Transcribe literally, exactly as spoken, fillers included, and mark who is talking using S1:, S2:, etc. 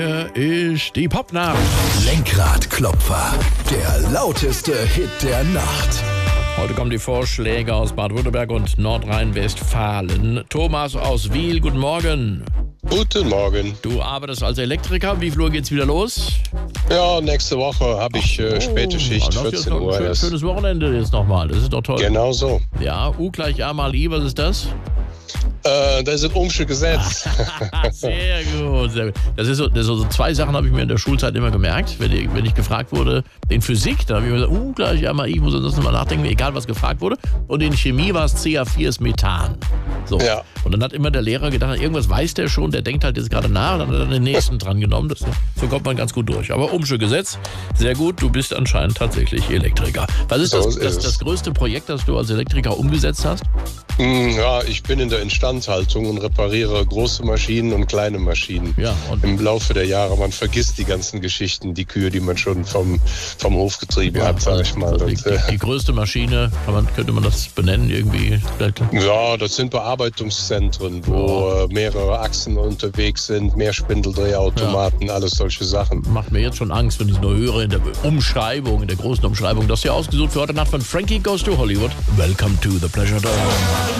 S1: Hier ist die Popnacht.
S2: Lenkradklopfer, der lauteste Hit der Nacht.
S1: Heute kommen die Vorschläge aus Baden-Württemberg und Nordrhein-Westfalen. Thomas aus Wiel, guten Morgen.
S3: Guten Morgen.
S1: Du arbeitest als Elektriker. Wie viel Uhr geht's wieder los?
S3: Ja, nächste Woche habe ich äh, späte Schicht,
S1: das ist jetzt
S3: vierzehn
S1: noch
S3: Uhr
S1: ein schön,
S3: erst.
S1: schönes Wochenende jetzt nochmal. Das ist doch toll.
S3: Genau so.
S1: Ja, U gleich A mal I, was ist das?
S3: Äh, das ist ein Ohmsche Gesetz.
S1: Sehr gut, sehr gut. Das ist so, das ist so zwei Sachen habe ich mir in der Schulzeit immer gemerkt. Wenn ich, wenn ich gefragt wurde, in Physik, da habe ich mir gesagt, U gleich A mal I, ich muss sonst mal nachdenken, egal was gefragt wurde. Und in Chemie war es C H vier ist Methan. So.
S3: Ja.
S1: Und dann hat immer der Lehrer gedacht, irgendwas weiß der schon, der denkt halt jetzt gerade nach, dann hat er den nächsten dran genommen. Das, so kommt man ganz gut durch. Aber Ohmsche Gesetz, sehr gut, du bist anscheinend tatsächlich Elektriker. Was ist,
S3: So
S1: das,
S3: ist
S1: das,
S3: es.
S1: das größte Projekt, das du als Elektriker umgesetzt hast?
S3: Hm, ja, ich bin in der Instandhaltung und repariere große Maschinen und kleine Maschinen.
S1: Ja, und
S3: Im Laufe der Jahre, man vergisst die ganzen Geschichten, die Kühe, die man schon vom, vom Hof getrieben hat, sag ich mal.
S1: also die,
S3: Und, äh,
S1: die, die größte Maschine, kann man, könnte man das benennen irgendwie? Vielleicht?
S3: ja, das sind Bearbeitungszentren, wo äh, mehrere Achsen unterwegs sind, mehr Spindeldrehautomaten, alles solche Sachen.
S1: Macht mir jetzt schon Angst, wenn ich nur höre in der Umschreibung, in der großen Umschreibung. Das ist ja ausgesucht für heute Nacht von Frankie Goes to Hollywood. Welcome to the Pleasure Dome.